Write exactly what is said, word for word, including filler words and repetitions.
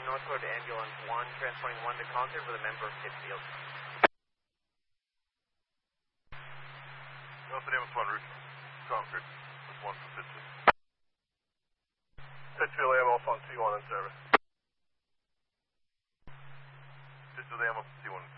Northward Ambulance one, transporting one to Concord with a member of Pittsfield. Northward Ambulance one, route Concord, with one from Pittsfield. Pittsfield Ambulance on T one in service. Pittsfield Ambulance T one.